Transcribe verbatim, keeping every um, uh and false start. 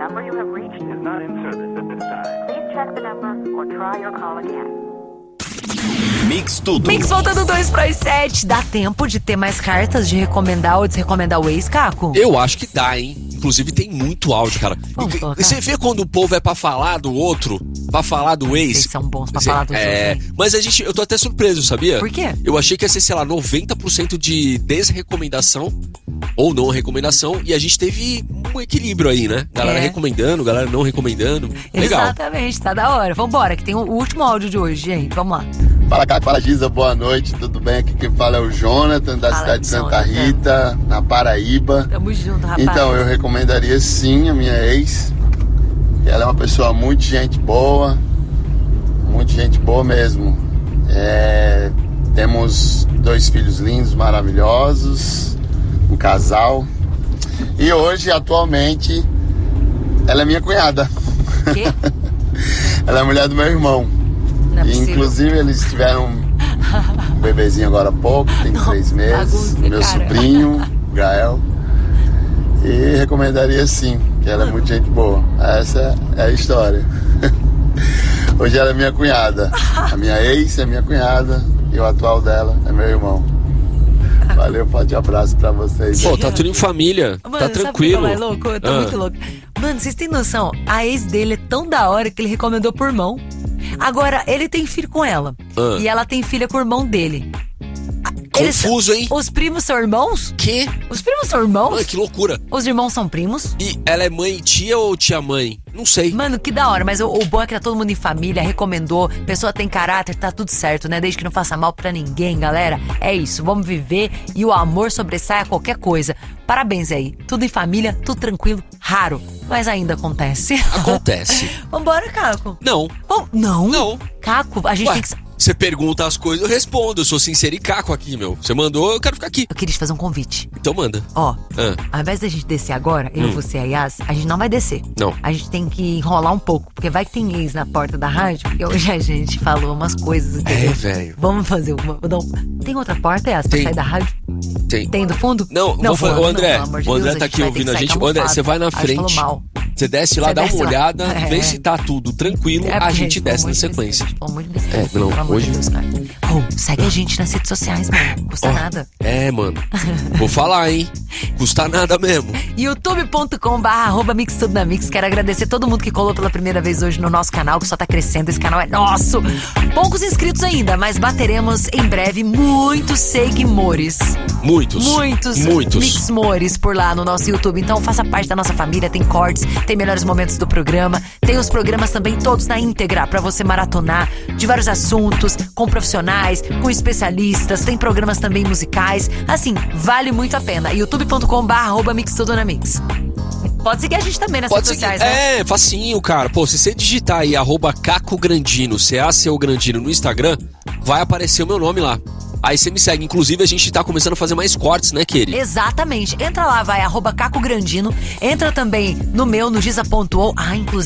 number you have reached is not in service at this time. Please check the number or try your call again. Mix tudo. Mix voltando dois para as sete. Dá tempo de ter mais cartas de recomendar ou desrecomendar o ex, Caco? Eu acho que dá, hein? Inclusive tem muito áudio, cara. E, você vê quando o povo é pra falar do outro, pra falar do ex. Vocês são bons pra falar do é, outro. Mas a gente, eu tô até surpreso, sabia? Por quê? Eu achei que ia ser, sei lá, noventa por cento de desrecomendação ou não recomendação. E a gente teve um equilíbrio aí, né? Galera é. recomendando, galera não recomendando. Legal. Exatamente, tá da hora. Vambora, que tem o último áudio de hoje, gente. Vamos lá. Fala, Caco, fala, Giza, boa noite, tudo bem? Aqui quem fala é o Jonathan, da fala, cidade de Santa Jonathan. Rita, na Paraíba. Tamo junto, rapaz. Então, eu recomendaria sim a minha ex. Ela é uma pessoa muito gente boa, muito gente boa mesmo. É, temos dois filhos lindos, maravilhosos, um casal. E hoje, atualmente, ela é minha cunhada. Quê? Ela é a mulher do meu irmão. Não é E, possível. inclusive, eles tiveram um bebezinho agora há pouco, tem Não, três meses. bagunça, Meu cara. sobrinho, Gael. E recomendaria sim, que ela é muito gente boa. Essa é a história. Hoje ela é minha cunhada. A minha ex é minha cunhada e o atual dela é meu irmão. Valeu, forte abraço pra vocês. Pô, tá tudo em família. Mano, tá tranquilo. Sabe o que é louco? Eu tô Ah. muito louco. Mano, vocês têm noção? A ex dele é tão da hora que ele recomendou pro irmão. Agora, ele tem filho com ela. Ah. E ela tem filha com o irmão dele. Eles- Confuso, hein? Os primos são irmãos? Que? Os primos são irmãos? Mano, que loucura. Os irmãos são primos? E ela é mãe tia ou tia-mãe? Não sei. Mano, que da hora, mas o, o bom é que tá todo mundo em família, recomendou, pessoa tem caráter, tá tudo certo, né? Desde que não faça mal pra ninguém, galera. É isso, vamos viver e o amor sobressai a qualquer coisa. Parabéns aí, tudo em família, tudo tranquilo, raro, mas ainda acontece. Acontece. Vambora, Caco. Não. Bom, não? Não. Caco, a gente Ué, tem que... você pergunta as coisas, eu respondo. Eu sou sincero e caco aqui, meu. Você mandou, eu quero ficar aqui. Eu queria te fazer um convite. Então manda. Ó, Ah. ao invés da gente descer agora, eu, Hum. você e a Yas, a gente não vai descer. Não. A gente tem que enrolar um pouco, porque vai que tem ex na porta da rádio, e hoje a gente falou umas coisas, entendeu? É, velho. Vamos fazer uma... Não, tem outra porta, Yas, pra Tem. sair da rádio? Tem. Tem do fundo? Não, vou falar. vamos, Ô, André, pelo amor de o André Deus, tá a gente aqui vai ter ouvindo que a sair gente. Ô, André, camuflado. você vai na A gente falou frente. mal. Você desce lá, Você dá desce uma lá. olhada, É. vê se tá tudo tranquilo, É, a porque, gente desce pelo na amor de Deus, sequência. Pelo amor de Deus, É, não, pelo amor hoje- de Deus, cara. Oh, segue a gente nas redes sociais, mano. Não custa Ó, nada. É, mano. Vou falar, hein? Custa nada mesmo. youtube ponto com barra arroba mix tudo na mix. Quero agradecer todo mundo que colou pela primeira vez hoje no nosso canal, que só tá crescendo, esse canal é nosso. Poucos inscritos ainda, mas bateremos em breve muitos seguimores. Muitos. Muitos, Muitos. mixmores por lá no nosso YouTube. Então faça parte da nossa família, tem cortes, tem melhores momentos do programa, tem os programas também todos na íntegra pra você maratonar de vários assuntos, com profissionais, com especialistas, tem programas também musicais. Assim, vale muito a pena. youtube ponto com barra arroba mix tudo na mix. Pode seguir a gente também nas Pode redes seguir. sociais, né? É, facinho, cara. Pô, se você digitar aí, arroba Caco Grandino, C A C O Grandino no Instagram, vai aparecer o meu nome lá. Aí você me segue. Inclusive, a gente tá começando a fazer mais cortes, né, querido? Exatamente. Entra lá, vai, arroba Caco Grandino. Entra também no meu, no giza ponto o. Ah, inclusive.